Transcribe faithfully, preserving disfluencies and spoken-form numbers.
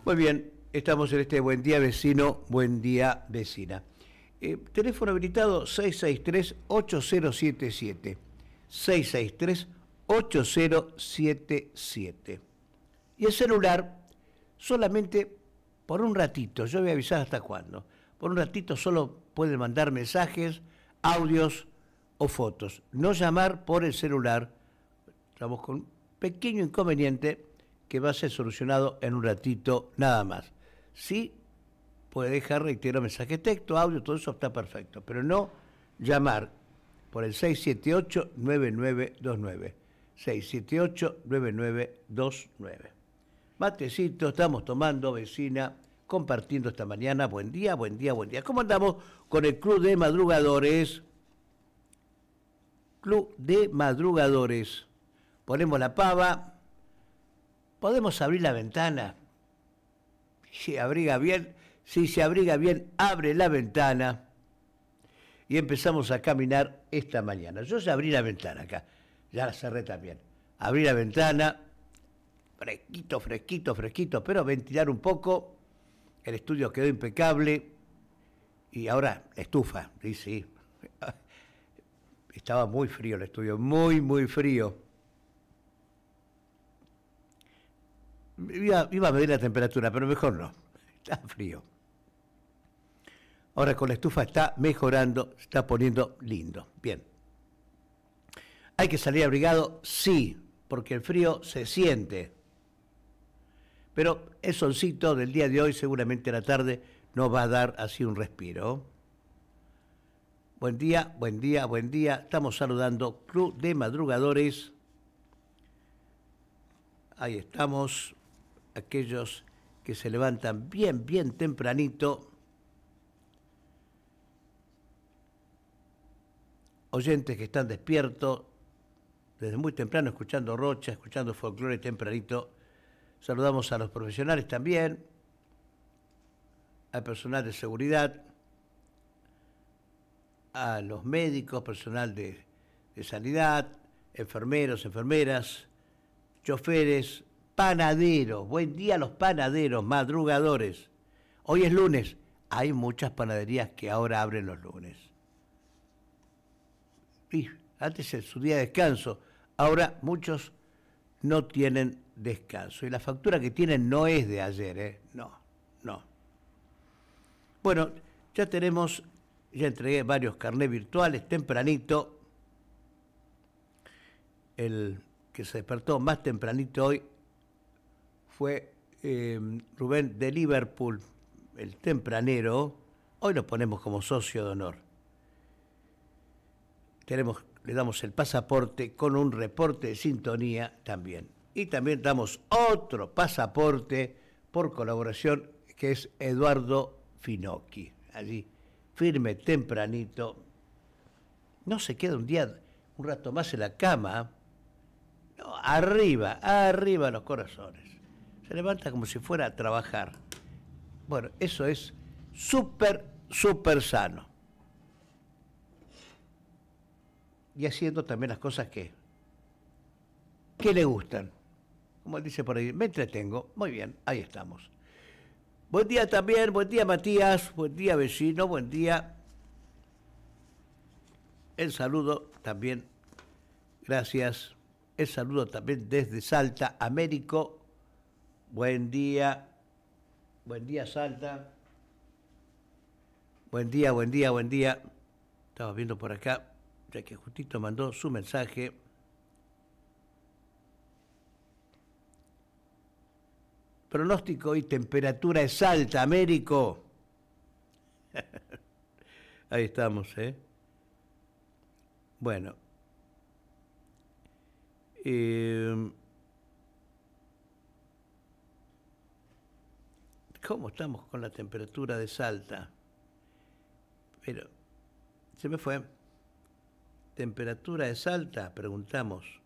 Muy bien, estamos en este Buen Día Vecino, Buen Día Vecina. Eh, teléfono habilitado seis seis tres, ocho cero siete siete. seis seis tres, ocho cero siete siete. Y el celular solamente por un ratito, yo voy a avisar hasta cuándo. Por un ratito solo pueden mandar mensajes, audios o fotos. No llamar por el celular. Estamos con un pequeño inconveniente que va a ser solucionado en un ratito nada más. Sí, puede dejar, reitero, mensaje texto, audio, todo eso está perfecto, pero no llamar por el seis siete ocho, nueve nueve dos nueve. seis siete ocho, nueve nueve dos nueve. Matecito, estamos tomando, vecina, compartiendo esta mañana. Buen día, buen día, buen día. ¿Cómo andamos con el Club de Madrugadores? Club de Madrugadores. Ponemos la pava. Podemos abrir la ventana. Si abriga bien, si se abriga bien, abre la ventana. Y empezamos a caminar esta mañana. Yo ya abrí la ventana acá. Ya la cerré también. Abrí la ventana. Fresquito, fresquito, fresquito, pero ventilar un poco. El estudio quedó impecable. Y ahora la estufa, sí, sí. Estaba muy frío el estudio, muy, muy frío. Iba, iba a medir la temperatura, pero mejor no. Está frío. Ahora con la estufa está mejorando, se está poniendo lindo. Bien. ¿Hay que salir abrigado? Sí, porque el frío se siente. Pero el solcito del día de hoy seguramente a la tarde nos va a dar así un respiro. Buen día, buen día, buen día. Estamos saludando Club de Madrugadores. Ahí estamos. Aquellos que se levantan bien, bien tempranito. Oyentes que están despiertos desde muy temprano escuchando Rocha, escuchando folclore tempranito. Saludamos a los profesionales también, al personal de seguridad, a los médicos, personal de, de sanidad, enfermeros, enfermeras, choferes, panaderos. Buen día a los panaderos, madrugadores. Hoy es lunes, hay muchas panaderías que ahora abren los lunes. Y antes es su día de descanso, ahora muchos no tienen descanso. Y la factura que tienen no es de ayer, ¿eh? No, no. Bueno, ya tenemos, ya entregué varios carnés virtuales tempranito. El que se despertó más tempranito hoy fue eh, Rubén de Liverpool, el tempranero. Hoy lo ponemos como socio de honor. Tenemos, le damos el pasaporte con un reporte de sintonía también. Y también damos otro pasaporte por colaboración, que es Eduardo Finocchi. Allí, firme, tempranito. No se queda un día, un rato más en la cama. No, arriba, arriba los corazones. Se levanta como si fuera a trabajar. Bueno, eso es súper, súper sano. Y haciendo también las cosas que, que le gustan. Como él dice por ahí, me entretengo. Muy bien, ahí estamos. Buen día también, buen día Matías, buen día vecino, buen día. El saludo también, gracias. El saludo también desde Salta, Américo. Buen día, buen día Salta. Buen día, buen día, buen día. Estaba viendo por acá. Ya que justito mandó su mensaje. Pronóstico y temperatura es alta, Américo. Ahí estamos, ¿eh? Bueno. Eh, ¿Cómo estamos con la temperatura de Salta? Pero se me fue. Temperatura de Salta, preguntamos.